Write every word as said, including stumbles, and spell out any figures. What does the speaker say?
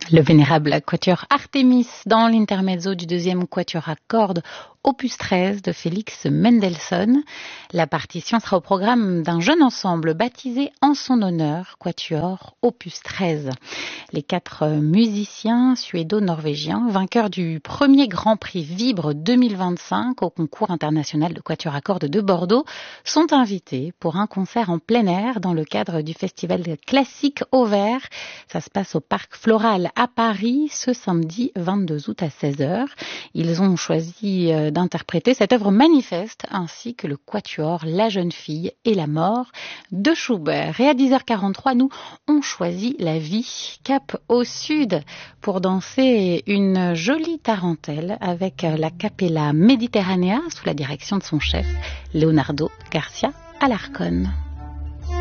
Le vénérable quatuor Artemis dans l'intermezzo du deuxième quatuor à cordes opus treize de Félix Mendelssohn. La partition sera au programme d'un jeune ensemble baptisé en son honneur, quatuor opus treize. Les quatre musiciens suédo-norvégiens, vainqueurs du premier Grand Prix Vibre deux mille vingt-cinq au concours international de quatuor à cordes de Bordeaux, sont invités pour un concert en plein air dans le cadre du festival classique au vert. Ça se passe au Parc Floral à Paris ce samedi vingt-deux août à seize heures. Ils ont choisi d'interpréter cette œuvre manifeste ainsi que le quatuor La Jeune Fille et la Mort de Schubert. Et à dix heures quarante-trois, nous, on choisit la vie. Cap au sud pour danser une jolie tarentelle avec la Capella Mediterranea sous la direction de son chef Leonardo Garcia Alarcón.